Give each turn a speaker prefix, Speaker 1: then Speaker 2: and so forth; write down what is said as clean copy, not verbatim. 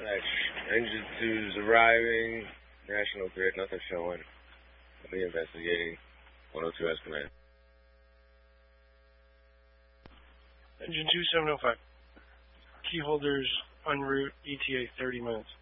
Speaker 1: Engine 2's arriving. National Grid, nothing showing. I'll be investigating. 102 as command.
Speaker 2: Engine 2, 705. Key holders en route, ETA 30 minutes.